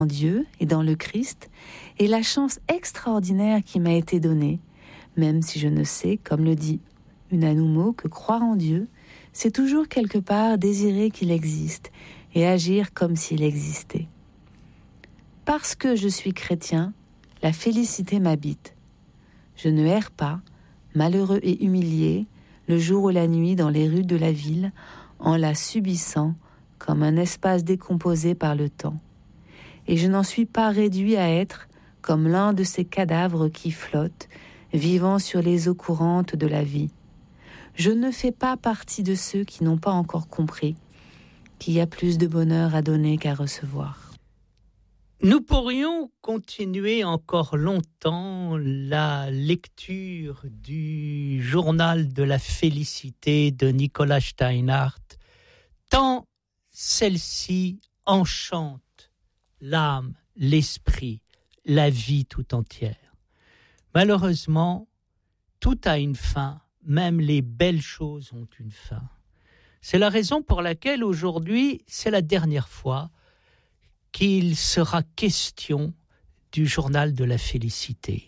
en Dieu et dans le Christ est la chance extraordinaire qui m'a été donnée, même si je ne sais, comme le dit Unamuno, que croire en Dieu, c'est toujours quelque part désirer qu'il existe et agir comme s'il existait. Parce que je suis chrétien, la félicité m'habite. Je ne erre pas, malheureux et humilié, le jour ou la nuit dans les rues de la ville, en la subissant comme un espace décomposé par le temps. Et je n'en suis pas réduit à être comme l'un de ces cadavres qui flottent, vivant sur les eaux courantes de la vie. Je ne fais pas partie de ceux qui n'ont pas encore compris qu'il y a plus de bonheur à donner qu'à recevoir. Nous pourrions continuer encore longtemps la lecture du journal de la félicité de Nicolas Steinhardt, tant celle-ci enchante l'âme, l'esprit, la vie tout entière. Malheureusement, tout a une fin, même les belles choses ont une fin. C'est la raison pour laquelle aujourd'hui, c'est la dernière fois qu'il sera question du journal de la félicité.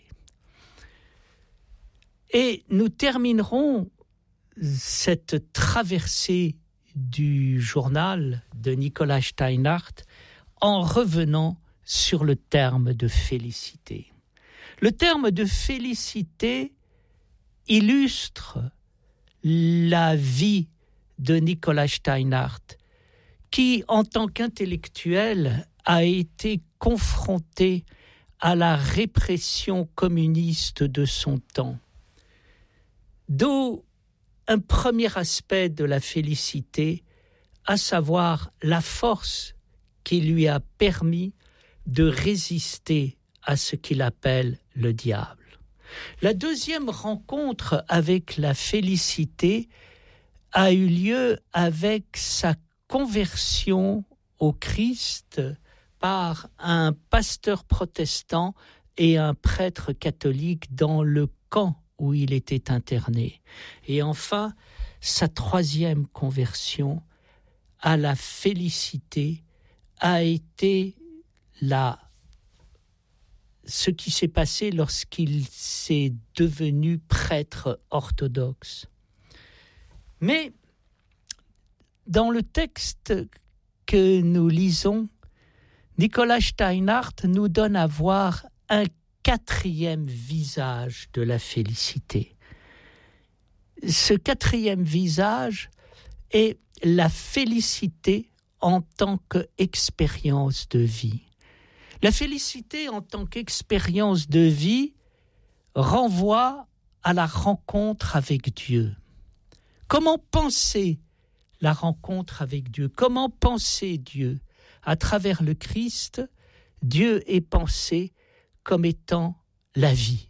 Et nous terminerons cette traversée du journal de Nicolas Steinhardt en revenant sur le terme de félicité. Le terme de félicité illustre la vie de Nicolas Steinhardt, qui, en tant qu'intellectuel, a été confronté à la répression communiste de son temps. D'où un premier aspect de la félicité, à savoir la force qui lui a permis de résister à ce qu'il appelle le diable. La deuxième rencontre avec la félicité a eu lieu avec sa conversion au Christ par un pasteur protestant et un prêtre catholique dans le camp où il était interné. Et enfin, sa troisième conversion à la félicité a été ce qui s'est passé lorsqu'il s'est devenu prêtre orthodoxe. Mais dans le texte que nous lisons, Nicolas Steinhardt nous donne à voir un quatrième visage de la félicité. Ce quatrième visage est la félicité en tant qu'expérience de vie. La félicité en tant qu'expérience de vie renvoie à la rencontre avec Dieu. Comment penser la rencontre avec Dieu? Comment penser Dieu? À travers le Christ, Dieu est pensé comme étant la vie.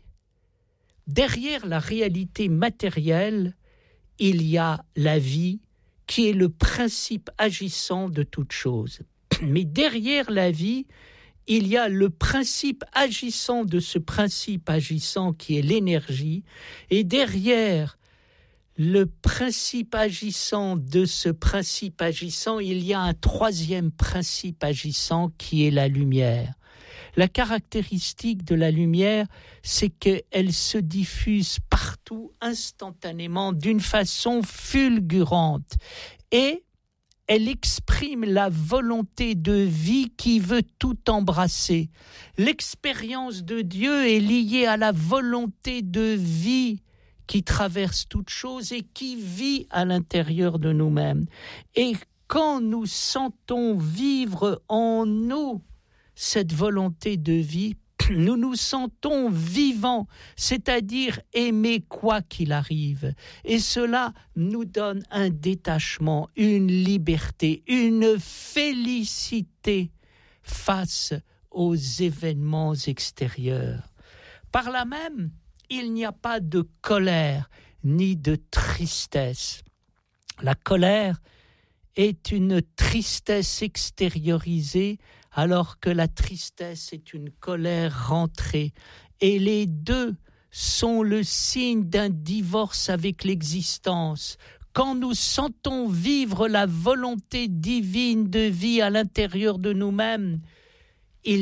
Derrière la réalité matérielle, il y a la vie qui est le principe agissant de toute chose. Mais derrière la vie, il y a le principe agissant de ce principe agissant qui est l'énergie, et derrière le principe agissant de ce principe agissant, il y a un troisième principe agissant qui est la lumière. La caractéristique de la lumière, c'est qu'elle se diffuse partout instantanément d'une façon fulgurante et elle exprime la volonté de vie qui veut tout embrasser. L'expérience de Dieu est liée à la volonté de vie qui traverse toute chose et qui vit à l'intérieur de nous-mêmes. Et quand nous sentons vivre en nous cette volonté de vie, nous nous sentons vivants, c'est-à-dire aimer quoi qu'il arrive. Et cela nous donne un détachement, une liberté, une félicité face aux événements extérieurs. Par là même, il n'y a pas de colère ni de tristesse. La colère est une tristesse extériorisée, alors que la tristesse est une colère rentrée. Et les deux sont le signe d'un divorce avec l'existence. Quand nous sentons vivre la volonté divine de vie à l'intérieur de nous-mêmes,